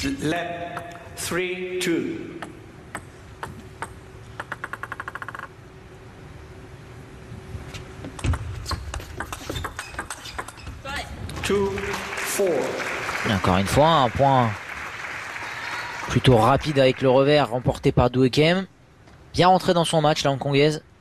Left 3-2. Two, four. Encore une fois, un point plutôt rapide avec le revers remporté par Dou Ekem. Bien rentré dans son match, la hongkongaise.